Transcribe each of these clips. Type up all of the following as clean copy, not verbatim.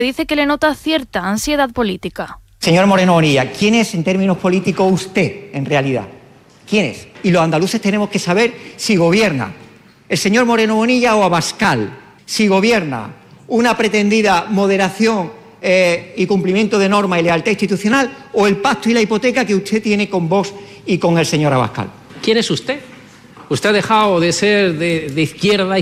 Dice que le nota cierta ansiedad política. Señor Moreno Bonilla, ¿quién es en términos políticos usted, en realidad? ¿Quién es? Y los andaluces tenemos que saber si gobierna el señor Moreno Bonilla o Abascal, si gobierna una pretendida moderación y cumplimiento de normas y lealtad institucional, o el pacto y la hipoteca que usted tiene con Vox y con el señor Abascal. ¿Quién es usted? ¿Usted ha dejado de ser de izquierda?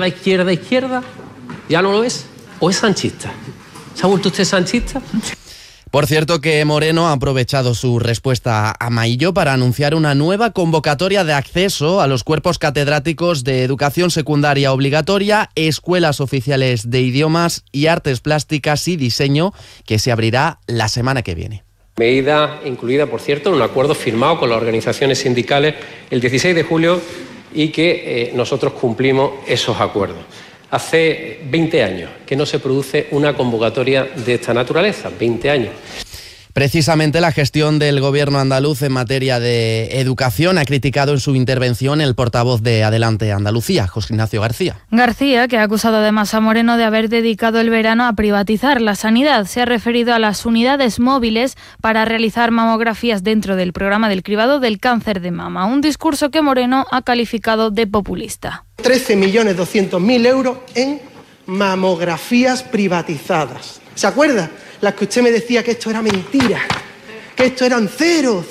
¿Ya no lo es? ¿O es sanchista? ¿Se ha vuelto usted sanchista? Por cierto que Moreno ha aprovechado su respuesta a Maillo para anunciar una nueva convocatoria de acceso a los cuerpos catedráticos de educación secundaria obligatoria, escuelas oficiales de idiomas y artes plásticas y diseño, que se abrirá la semana que viene. Medida incluida, por cierto, en un acuerdo firmado con las organizaciones sindicales el 16 de julio y que nosotros cumplimos esos acuerdos. Hace 20 años que no se produce una convocatoria de esta naturaleza, 20 años. Precisamente la gestión del gobierno andaluz en materia de educación ha criticado en su intervención el portavoz de Adelante Andalucía, José Ignacio García. García, que ha acusado además a Moreno de haber dedicado el verano a privatizar la sanidad, se ha referido a las unidades móviles para realizar mamografías dentro del programa del cribado del cáncer de mama, un discurso que Moreno ha calificado de populista. 13.200.000 euros en mamografías privatizadas. ¿Se acuerda? Las que usted me decía que esto era mentira, que esto eran 0.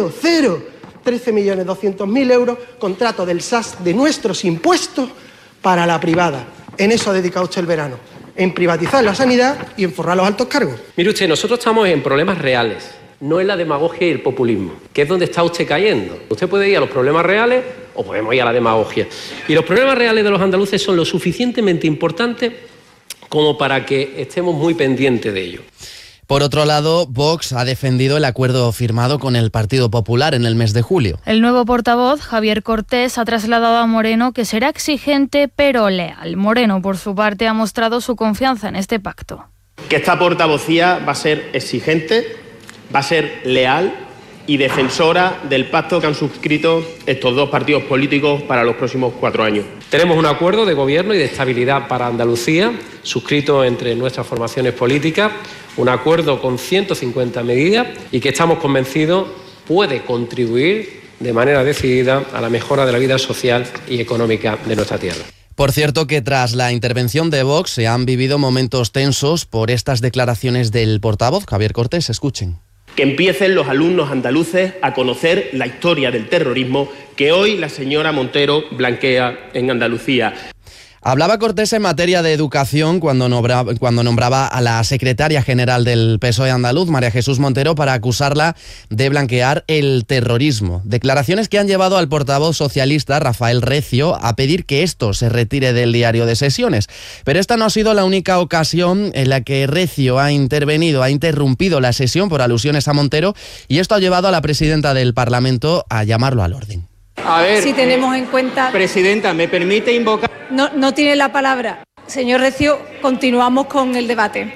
13.200.000 euros, contrato del SAS de nuestros impuestos para la privada. En eso ha dedicado usted el verano, en privatizar la sanidad y en forrar los altos cargos. Mire usted, nosotros estamos en problemas reales, no en la demagogia y el populismo, que es donde está usted cayendo. Usted puede ir a los problemas reales o podemos ir a la demagogia. Y los problemas reales de los andaluces son lo suficientemente importantes como para que estemos muy pendientes de ello. Por otro lado, Vox ha defendido el acuerdo firmado con el Partido Popular en el mes de julio. El nuevo portavoz, Javier Cortés, ha trasladado a Moreno que será exigente pero leal. Moreno, por su parte, ha mostrado su confianza en este pacto. Que esta portavocía va a ser exigente, va a ser leal y defensora del pacto que han suscrito estos dos partidos políticos para los próximos 4 años. Tenemos un acuerdo de gobierno y de estabilidad para Andalucía, suscrito entre nuestras formaciones políticas, un acuerdo con 150 medidas y que estamos convencidos puede contribuir de manera decidida a la mejora de la vida social y económica de nuestra tierra. Por cierto que tras la intervención de Vox se han vivido momentos tensos por estas declaraciones del portavoz, Javier Cortés. Escuchen. Que empiecen los alumnos andaluces a conocer la historia del terrorismo que hoy la señora Montero blanquea en Andalucía. Hablaba Cortés en materia de educación cuando nombraba a la secretaria general del PSOE andaluz, María Jesús Montero, para acusarla de blanquear el terrorismo. Declaraciones que han llevado al portavoz socialista, Rafael Recio, a pedir que esto se retire del diario de sesiones. Pero esta no ha sido la única ocasión en la que Recio ha interrumpido la sesión por alusiones a Montero, y esto ha llevado a la presidenta del Parlamento a llamarlo al orden. A ver, si tenemos en cuenta... Presidenta, ¿me permite invocar...? No tiene la palabra. Señor Recio, continuamos con el debate.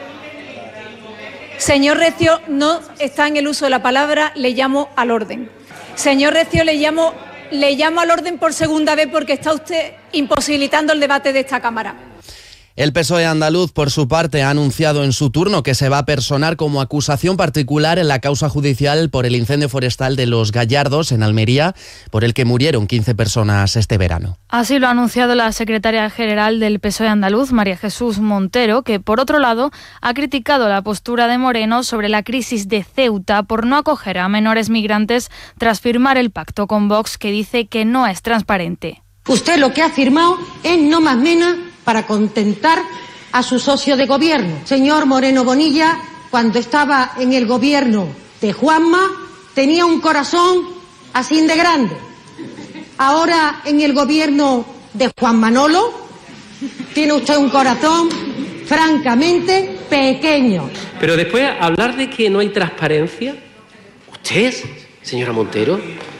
Señor Recio, no está en el uso de la palabra, le llamo al orden. Señor Recio, le llamo al orden por segunda vez porque está usted imposibilitando el debate de esta Cámara. El PSOE andaluz, por su parte, ha anunciado en su turno que se va a personar como acusación particular en la causa judicial por el incendio forestal de Los Gallardos, en Almería, por el que murieron 15 personas este verano. Así lo ha anunciado la secretaria general del PSOE andaluz, María Jesús Montero, que, por otro lado, ha criticado la postura de Moreno sobre la crisis de Ceuta por no acoger a menores migrantes tras firmar el pacto con Vox, que dice que no es transparente. Usted lo que ha firmado es no más menos para contentar a su socio de gobierno. Señor Moreno Bonilla, cuando estaba en el gobierno de Juanma, tenía un corazón así de grande. Ahora, en el gobierno de Juan Manolo, tiene usted un corazón francamente pequeño. Pero después, hablar de que no hay transparencia, ¿usted, señora Montero?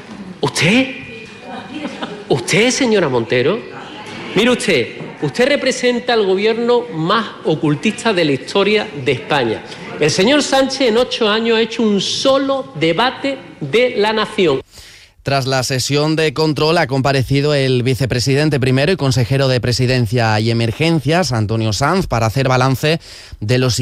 ¿Usted, señora Montero? Mire usted representa al gobierno más ocultista de la historia de España. El señor Sánchez en 8 años ha hecho un solo debate de la nación. Tras la sesión de control ha comparecido el vicepresidente primero y consejero de Presidencia y Emergencias, Antonio Sanz, para hacer balance de los